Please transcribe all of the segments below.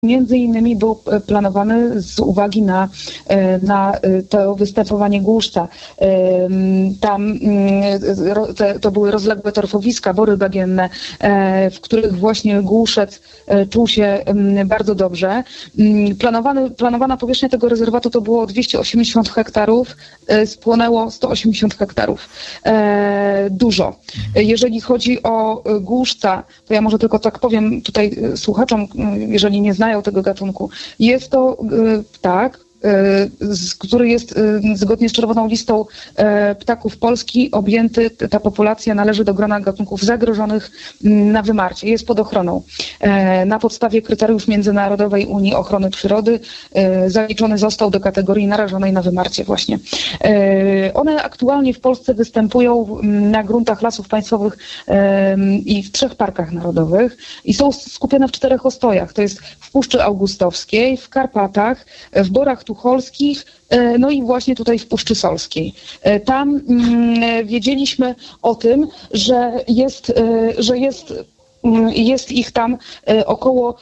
między innymi był planowany z uwagi na to występowanie głuszca. Tam to były rozległe torfowiska, bory bagienne, w których właśnie głuszec czuł się bardzo dobrze. Planowana powierzchnia tego rezerwatu to było 280 hektarów, spłonęło 180 hektarów. Dużo. Jeżeli chodzi o głuszca, to ja może tylko tak powiem tutaj słuchaczom, jeżeli nie znają tego gatunku. Jest to ptak, który jest zgodnie z Czerwoną Listą Ptaków Polski objęty, ta populacja należy do grona gatunków zagrożonych na wymarcie. Jest pod ochroną. Na podstawie kryteriów Międzynarodowej Unii Ochrony Przyrody zaliczony został do kategorii narażonej na wymarcie właśnie. One aktualnie w Polsce występują na gruntach lasów państwowych i w 3 parkach narodowych i są skupione w 4 ostojach. To jest w Puszczy Augustowskiej, w Karpatach, w Borach Tucholskich, no i właśnie tutaj w Puszczy Solskiej. Tam wiedzieliśmy o tym, że jest ich tam około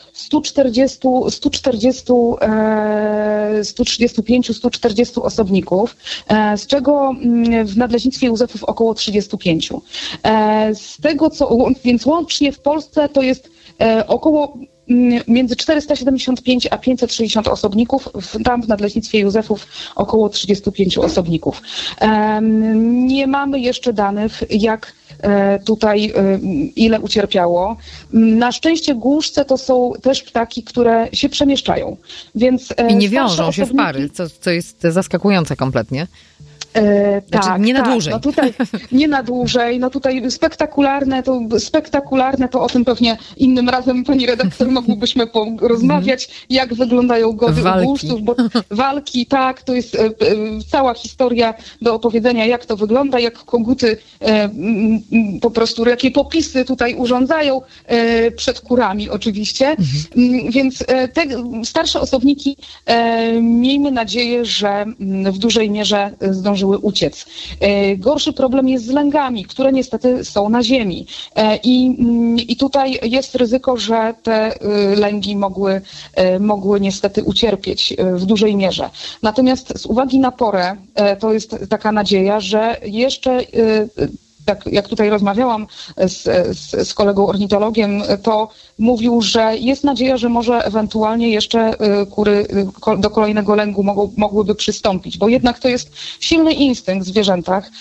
135-140 osobników, z czego w nadleśnictwie Józefów około 35. Z tego więc łącznie w Polsce to jest około między 475 a 560 osobników, tam w nadleśnictwie Józefów około 35 osobników. Nie mamy jeszcze danych, jak tutaj ile ucierpiało. Na szczęście głuszce to są też ptaki, które się przemieszczają. Więc i nie wiążą się w pary, co jest zaskakujące kompletnie. Tak, nie na dłużej. No tutaj nie na dłużej, no tutaj spektakularne to o tym pewnie innym razem, pani redaktor, moglibyśmy porozmawiać, jak wyglądają gody u głuszców, bo walki, tak, to jest cała historia do opowiedzenia, jak to wygląda, jak koguty po prostu, jakie popisy tutaj urządzają przed kurami oczywiście, więc te starsze osobniki miejmy nadzieję, że w dużej mierze zdążyły uciec. Gorszy problem jest z lęgami, które niestety są na ziemi. I tutaj jest ryzyko, że te lęgi mogły niestety ucierpieć w dużej mierze. Natomiast z uwagi na porę, to jest taka nadzieja, że jeszcze jak tutaj rozmawiałam z kolegą ornitologiem, to mówił, że jest nadzieja, że może ewentualnie jeszcze kury do kolejnego lęgu mogłyby przystąpić, bo jednak to jest silny instynkt w zwierzętach,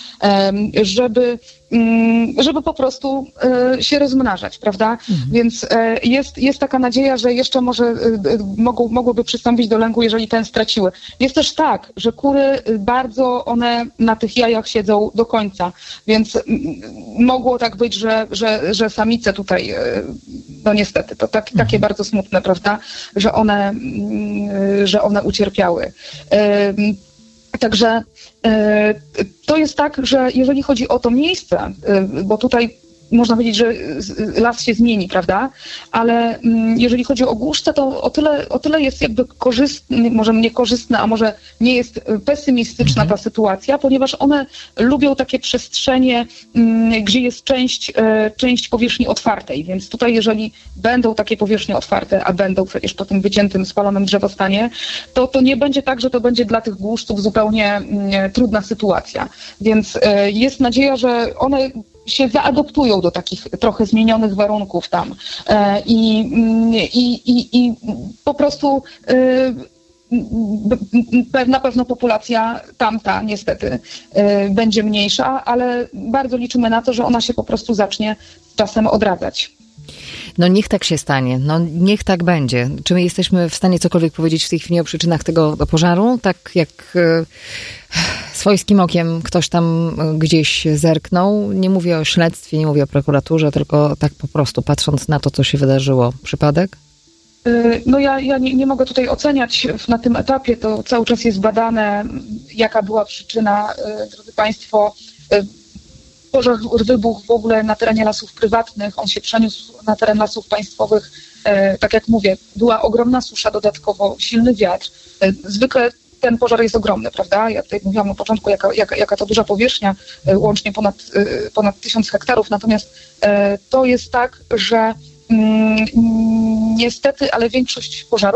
żeby po prostu się rozmnażać, prawda? Więc jest taka nadzieja, że jeszcze może mogłyby przystąpić do lęgu, jeżeli ten straciły. Jest też tak, że kury bardzo one na tych jajach siedzą do końca, więc mogło tak być, że samice tutaj, no niestety, to takie bardzo smutne, prawda? Że one ucierpiały. Także to jest tak, że jeżeli chodzi o to miejsce, bo tutaj można powiedzieć, że las się zmieni, prawda? Ale jeżeli chodzi o głuszce, to o tyle jest jakby korzystny, może niekorzystna, a może nie jest pesymistyczna ta sytuacja, ponieważ one lubią takie przestrzenie, gdzie jest część powierzchni otwartej. Więc tutaj jeżeli będą takie powierzchnie otwarte, a będą przecież po tym wyciętym, spalonym drzewostanie, to nie będzie tak, że to będzie dla tych głuszców zupełnie trudna sytuacja. Więc jest nadzieja, że one się zaadoptują do takich trochę zmienionych warunków tam i po prostu na pewno populacja tamta niestety będzie mniejsza, ale bardzo liczymy na to, że ona się po prostu zacznie z czasem odradzać. No niech tak się stanie, no niech tak będzie. Czy my jesteśmy w stanie cokolwiek powiedzieć w tej chwili o przyczynach tego pożaru? Tak jak swojskim okiem ktoś tam gdzieś zerknął. Nie mówię o śledztwie, nie mówię o prokuraturze, tylko tak po prostu patrząc na to, co się wydarzyło. Przypadek? No ja nie mogę tutaj oceniać na tym etapie, to cały czas jest badane, jaka była przyczyna, drodzy Państwo. Pożar wybuchł w ogóle na terenie lasów prywatnych, on się przeniósł na teren lasów państwowych. Tak jak mówię, była ogromna susza, dodatkowo silny wiatr. Zwykle ten pożar jest ogromny, prawda? Ja tutaj mówiłam na początku, jaka to duża powierzchnia, łącznie ponad 1000 hektarów, natomiast to jest tak, że niestety, ale większość pożarów